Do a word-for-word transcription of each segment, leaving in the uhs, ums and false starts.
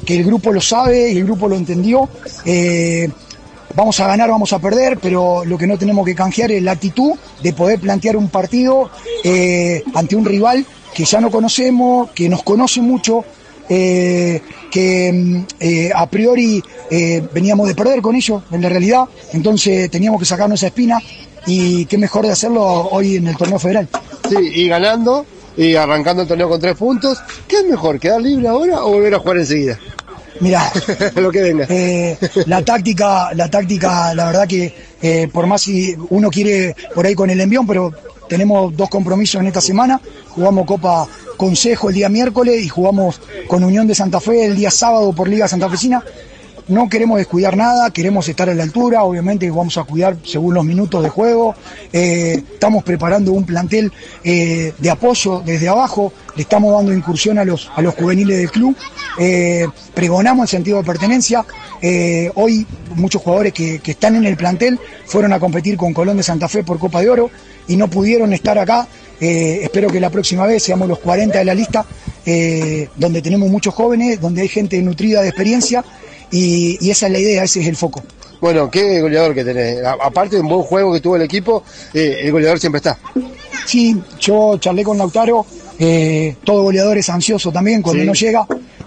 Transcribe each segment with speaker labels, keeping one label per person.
Speaker 1: que el grupo lo sabe y el grupo lo entendió. Eh, vamos a ganar, vamos a perder, pero lo que no tenemos que canjear es la actitud de poder plantear un partido eh, ante un rival que ya no conocemos, que nos conoce mucho, eh, que eh, a priori eh, veníamos de perder con ellos, en la realidad, entonces teníamos que sacarnos esa espina y qué mejor de hacerlo hoy en el torneo federal.
Speaker 2: Sí, y ganando y arrancando el torneo con tres puntos, ¿qué es mejor, quedar libre ahora o volver a jugar enseguida?
Speaker 1: Mirá,
Speaker 2: lo que venga.
Speaker 1: Eh, la táctica, la táctica, la verdad que eh, por más si uno quiere por ahí con el envión, pero tenemos dos compromisos en esta semana, jugamos Copa Consejo el día miércoles y jugamos con Unión de Santa Fe el día sábado por Liga Santafesina. No queremos descuidar nada, queremos estar a la altura, obviamente vamos a cuidar según los minutos de juego, eh, estamos preparando un plantel eh, de apoyo desde abajo, le estamos dando incursión a los, a los juveniles del club, eh, pregonamos el sentido de pertenencia, eh, hoy muchos jugadores que, que están en el plantel fueron a competir con Colón de Santa Fe por Copa de Oro y no pudieron estar acá, eh, espero que la próxima vez seamos los cuarenta de la lista, eh, donde tenemos muchos jóvenes, donde hay gente nutrida de experiencia. Y, y esa es la idea, ese es el foco.
Speaker 2: Bueno, qué goleador que tenés. A, aparte de un buen juego que tuvo el equipo, eh, el goleador siempre está.
Speaker 1: Sí, yo charlé con Lautaro, eh, todo goleador es ansioso también cuando sí. no llega.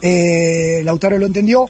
Speaker 1: Eh, Lautaro lo entendió.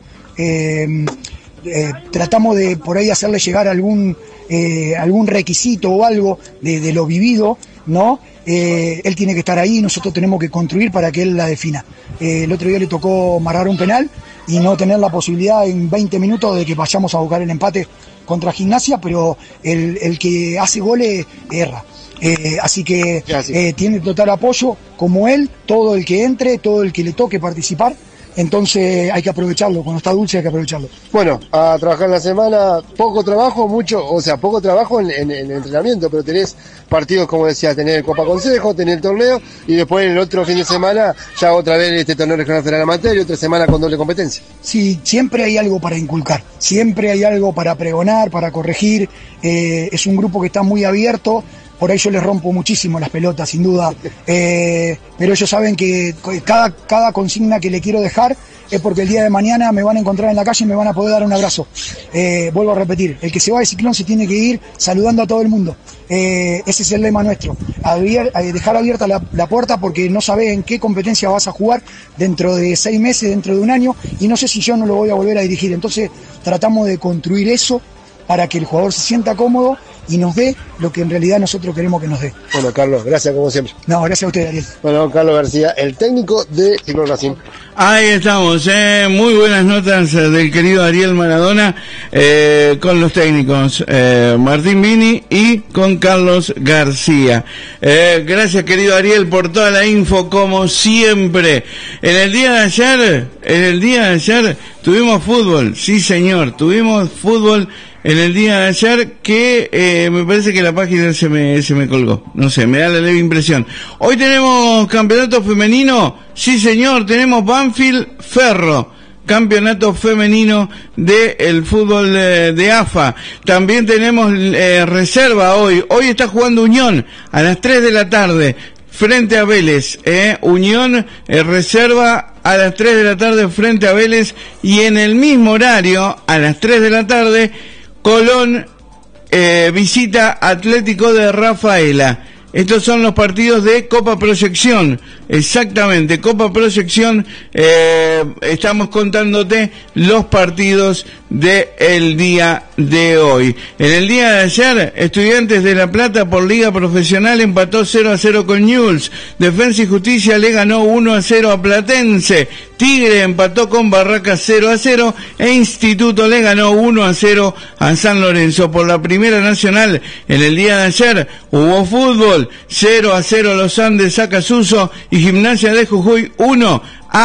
Speaker 1: Eh, eh, tratamos de por ahí hacerle llegar algún, eh, algún requisito o algo de, de lo vivido, ¿no? Eh, él tiene que estar ahí, nosotros tenemos que construir para que él la defina. Eh, el otro día le tocó amarrar un penal y no tener la posibilidad en veinte minutos de que vayamos a buscar el empate contra Gimnasia, pero el, el que hace goles erra. Eh, así que eh, tiene total apoyo, como él, todo el que entre, todo el que le toque participar. Entonces hay que aprovecharlo, cuando está dulce hay que aprovecharlo.
Speaker 2: Bueno, a trabajar en la semana, poco trabajo, mucho, o sea, poco trabajo en, en, en el entrenamiento, pero tenés partidos, como decía, tener Copa Consejo, tener el torneo, y después el otro fin de semana, ya otra vez este torneo regional federal amateur y otra semana con doble competencia.
Speaker 1: Sí, siempre hay algo para inculcar, siempre hay algo para pregonar, para corregir, eh, es un grupo que está muy abierto. Por ahí yo les rompo muchísimo las pelotas, sin duda, eh, pero ellos saben que cada, cada consigna que le quiero dejar es porque el día de mañana me van a encontrar en la calle y me van a poder dar un abrazo. Eh, vuelvo a repetir, el que se va de Ciclón se tiene que ir saludando a todo el mundo. Eh, ese es el lema nuestro, Abier, dejar abierta la, la puerta porque no sabes en qué competencia vas a jugar dentro de seis meses, dentro de un año, y no sé si yo no lo voy a volver a dirigir. Entonces tratamos de construir eso para que el jugador se sienta cómodo y nos dé lo que en realidad nosotros queremos que nos dé.
Speaker 2: Bueno, Carlos, gracias como siempre.
Speaker 1: No, gracias a usted, Ariel.
Speaker 2: Bueno, Carlos García, el técnico de Ciclón Racing.
Speaker 3: Ahí estamos, eh, muy buenas notas del querido Ariel Maradona eh, con los técnicos eh, Martín Vini y con Carlos García. Eh, gracias, querido Ariel, por toda la info, como siempre. En el día de ayer, en el día de ayer tuvimos fútbol, sí señor, tuvimos fútbol en el día de ayer que eh, me parece que la página se me se me colgó, no sé, me da la leve impresión. Hoy tenemos campeonato femenino, sí señor, tenemos Banfield Ferro, campeonato femenino de el fútbol eh, de A F A. También tenemos eh, reserva hoy, hoy está jugando Unión a las tres de la tarde frente a Vélez, eh, Unión eh, reserva a las tres de la tarde frente a Vélez, y en el mismo horario, a las tres de la tarde, Colón eh, visita Atlético de Rafaela. Estos son los partidos de Copa Proyección, exactamente, Copa Proyección, eh, estamos contándote los partidos de el día de hoy. En el día de ayer, Estudiantes de La Plata por Liga Profesional empató cero a cero con Newell's, Defensa y Justicia le ganó uno a cero a Platense, Tigre empató con Barracas cero a cero e Instituto le ganó uno a cero a San Lorenzo. Por la Primera Nacional, en el día de ayer hubo fútbol, cero a cero Los Andes Acasuso y Gimnasia de Jujuy uno,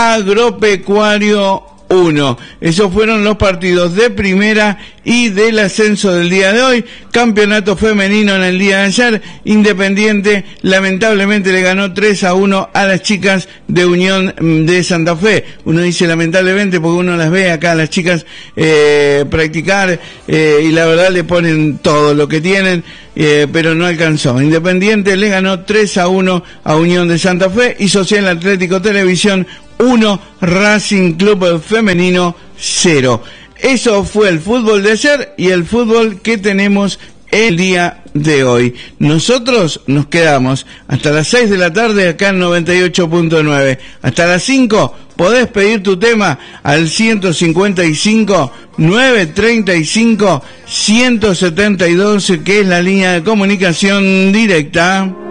Speaker 3: Agropecuario uno. Esos fueron los partidos de primera y del ascenso del día de hoy. Campeonato femenino en el día de ayer, Independiente lamentablemente le ganó tres a uno a las chicas de Unión de Santa Fe. Uno dice lamentablemente porque uno las ve acá a las chicas eh, practicar eh, y la verdad le ponen todo lo que tienen, eh, pero no alcanzó. Independiente le ganó tres a uno a Unión de Santa Fe y Social Atlético Televisión uno, Racing Club Femenino cero. Eso fue el fútbol de ayer y el fútbol que tenemos el día de hoy. Nosotros nos quedamos hasta las seis de la tarde acá en noventa y ocho punto nueve. Hasta las cinco podés pedir tu tema al ciento cincuenta y cinco, novecientos treinta y cinco, ciento setenta y dos, que es la línea de comunicación directa.